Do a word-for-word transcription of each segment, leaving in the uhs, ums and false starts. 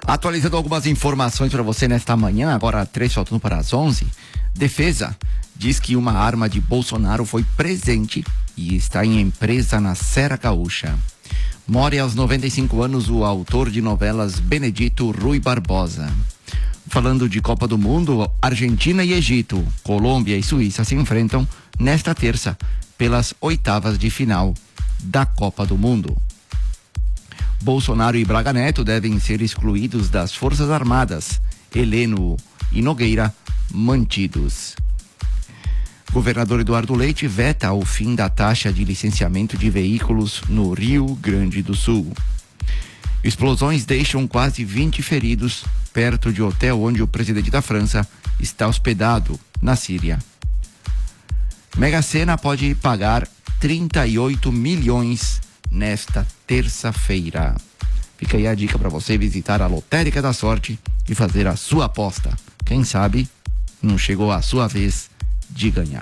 Atualizando algumas informações para você nesta manhã, agora três faltando para as onze. Defesa diz que uma arma de Bolsonaro foi presente e está em empresa na Serra Gaúcha. Morre aos noventa e cinco anos o autor de novelas Benedito Rui Barbosa. Falando de Copa do Mundo, Argentina e Egito, Colômbia e Suíça se enfrentam nesta terça pelas oitavas de final da Copa do Mundo. Bolsonaro e Braga Neto devem ser excluídos das Forças Armadas. Heleno e Nogueira mantidos. Governador Eduardo Leite veta o fim da taxa de licenciamento de veículos no Rio Grande do Sul. Explosões deixam quase vinte feridos perto de hotel onde o presidente da França está hospedado, na Síria. Mega Sena pode pagar trinta e oito milhões nesta terça-feira. Fica aí a dica para você visitar a Lotérica da Sorte e fazer a sua aposta. Quem sabe não chegou a sua vez de ganhar.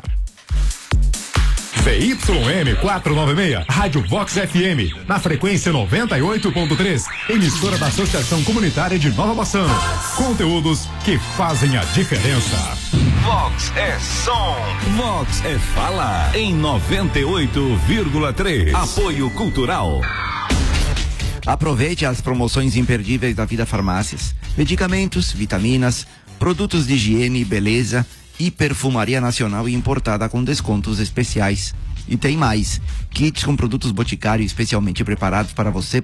V Y M quatrocentos e noventa e seis, Rádio Vox F M, na frequência noventa e oito ponto três, emissora da Associação Comunitária de Nova Bassano. Conteúdos que fazem a diferença. Vox é som, Vox é fala, em noventa e oito vírgula três. Apoio Cultural. Aproveite as promoções imperdíveis da Vida Farmácias. Medicamentos, vitaminas, produtos de higiene, beleza e perfumaria nacional e importada com descontos especiais. E tem mais, kits com produtos Boticário especialmente preparados para você